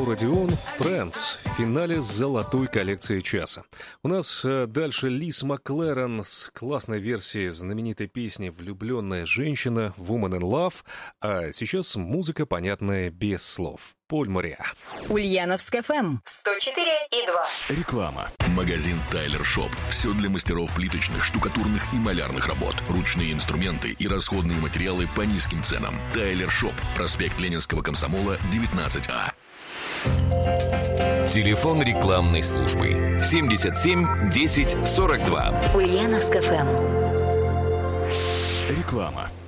Лаура Дион, «Friends» в финале золотой коллекции часа. У нас дальше Лиз Маклерен с классной версией знаменитой песни «Влюбленная женщина» «Woman in Love», а сейчас музыка, понятная без слов. Поль Мориа. Ульяновск ФМ 104,2. Реклама. Магазин Тайлер Шоп. Все для мастеров плиточных, штукатурных и малярных работ. Ручные инструменты и расходные материалы по низким ценам. Тайлер Шоп. Проспект Ленинского комсомола, 19А. Телефон рекламной службы 77 10 42. Ульяновск ФМ. Реклама.